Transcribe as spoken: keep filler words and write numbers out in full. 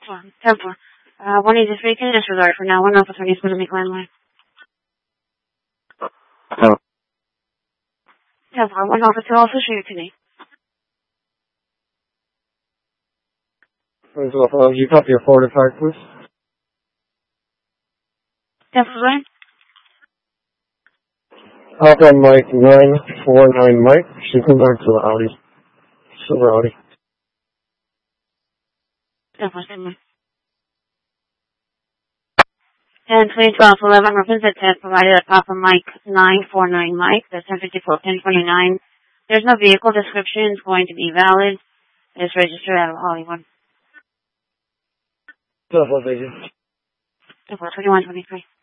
four. ten four. Uh, one eighty-three can disregard for now. One Alpha twenty is going to make landline. Oh. ten four. One Alpha two also shoot to me. First off, uh, you copy your forward attack, please? ten four, Ryan. Alpha Mike nine four nine Mike. She's come back to the Audi. Silver Audi. ten four, stand by. ten twenty twelve eleven represent ten provided at Papa Mike nine four nine Mike. That's ten fifty-four ten twenty-nine. There's no vehicle description. It's going to be valid. It's registered out of Hollywood. ten four, thank you. ten four, twenty-one twenty-three.